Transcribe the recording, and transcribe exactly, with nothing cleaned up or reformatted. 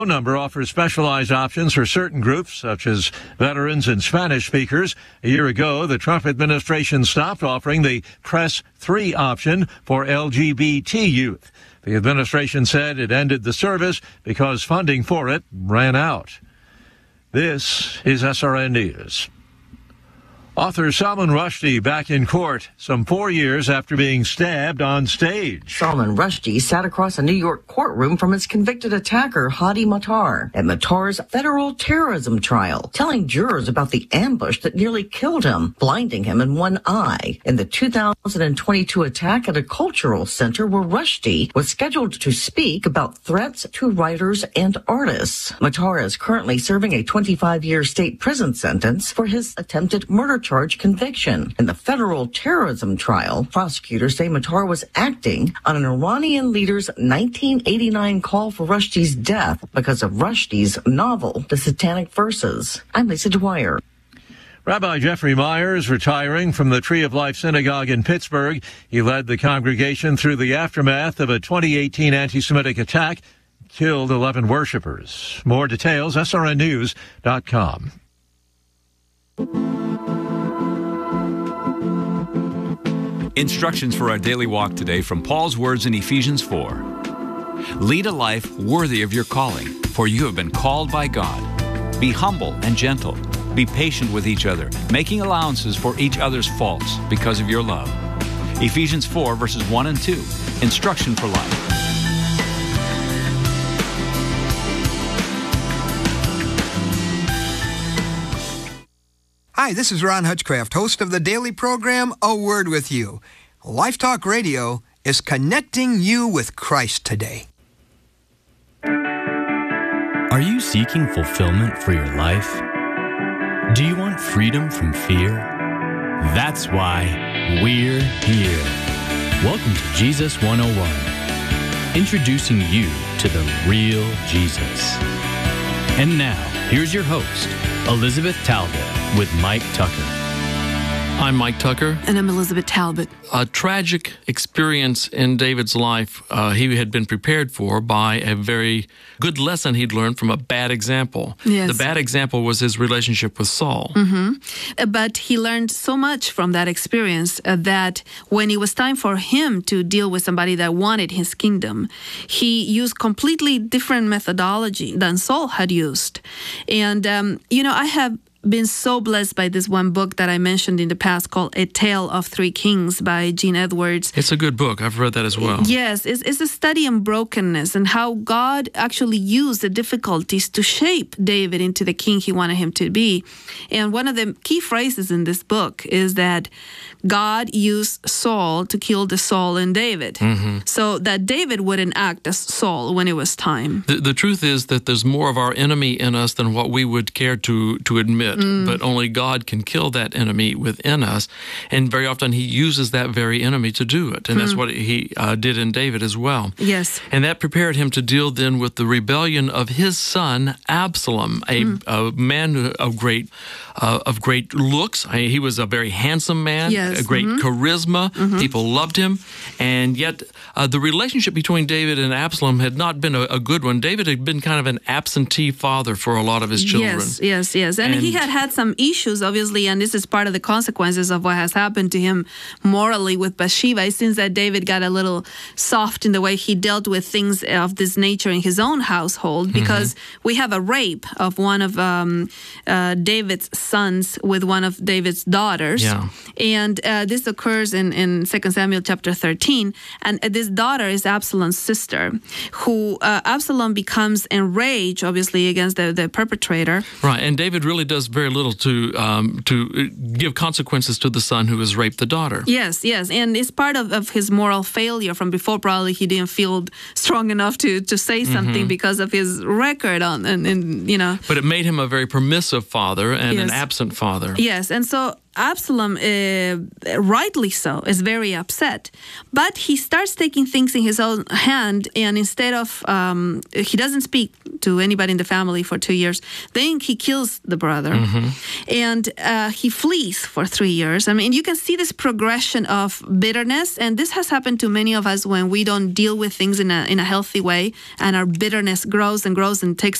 Number offers specialized options for certain groups, such as veterans and Spanish speakers. A year ago, the Trump administration stopped offering the Press three option for L G B T youth. The administration said it ended the service because funding for it ran out. This is S R N News. Author Salman Rushdie back in court some four years after being stabbed on stage. Salman Rushdie sat across a New York courtroom from his convicted attacker, Hadi Matar, at Matar's federal terrorism trial, telling jurors about the ambush that nearly killed him, blinding him in one eye, in the two thousand twenty-two attack at a cultural center where Rushdie was scheduled to speak about threats to writers and artists. Matar is currently serving a twenty-five-year state prison sentence for his attempted murder charge conviction. In the federal terrorism trial, prosecutors say Matar was acting on an Iranian leader's nineteen eighty-nine call for Rushdie's death because of Rushdie's novel, The Satanic Verses. I'm Lisa Dwyer. Rabbi Jeffrey Myers retiring from the Tree of Life Synagogue in Pittsburgh. He led the congregation through the aftermath of a twenty eighteen anti-Semitic attack, killed eleven worshipers. More details, S R N news dot com. Instructions for our daily walk today from Paul's words in Ephesians four. Lead a life worthy of your calling, for you have been called by God. Be humble and gentle. Be patient with each other, making allowances for each other's faults because of your love. Ephesians four, verses one and two. Instruction for life. Hi, this is Ron Hutchcraft, host of the daily program, A Word With You. Life Talk Radio is connecting you with Christ today. Are you seeking fulfillment for your life? Do you want freedom from fear? That's why we're here. Welcome to Jesus one oh one, introducing you to the real Jesus. And now, here's your host, Elizabeth Talbot, with Mike Tucker. I'm Mike Tucker. And I'm Elizabeth Talbot. A tragic experience in David's life uh, he had been prepared for by a very good lesson he'd learned from a bad example. Yes. The bad example was his relationship with Saul. Mm-hmm. But he learned so much from that experience uh, that when it was time for him to deal with somebody that wanted his kingdom, he used completely different methodology than Saul had used. And, um, you know, I have been so blessed by this one book that I mentioned in the past called A Tale of Three Kings by Gene Edwards. It's a good book. I've read that as well. Yes, it's, it's a study in brokenness and how God actually used the difficulties to shape David into the king he wanted him to be. And one of the key phrases in this book is that God used Saul to kill the Saul in David, mm-hmm. so that David wouldn't act as Saul when it was time. The, the truth is that there's more of our enemy in us than what we would care to, to admit. Mm. But only God can kill that enemy within us. And very often he uses that very enemy to do it. And mm. that's what he uh, did in David as well. Yes. And that prepared him to deal then with the rebellion of his son, Absalom, a, mm. a man of great uh, of great looks. I mean, he was a very handsome man, yes. a great mm-hmm. charisma. Mm-hmm. People loved him. And yet uh, the relationship between David and Absalom had not been a, a good one. David had been kind of an absentee father for a lot of his children. Yes, yes, yes. And, and he had had some issues, obviously, and this is part of the consequences of what has happened to him morally with Bathsheba. It seems that David got a little soft in the way he dealt with things of this nature in his own household, because mm-hmm. we have a rape of one of um, uh, David's sons with one of David's daughters. Yeah. And uh, this occurs in, in Second Samuel chapter thirteen. And uh, this daughter is Absalom's sister, who uh, Absalom becomes enraged, obviously, against the, the perpetrator. Right. And David really does very little to um, to give consequences to the son who has raped the daughter. Yes, yes. And it's part of, of his moral failure from before. Probably he didn't feel strong enough to, to say something mm-hmm. because of his record on, and, and, you know. But it made him a very permissive father and yes. an absent father. Yes. And so Absalom, uh, rightly so, is very upset. But he starts taking things in his own hand, and instead of, um, he doesn't speak to anybody in the family for two years. Then he kills the brother, mm-hmm. and uh, he flees for three years. I mean, you can see this progression of bitterness, and this has happened to many of us when we don't deal with things in a in a healthy way, and our bitterness grows and grows and takes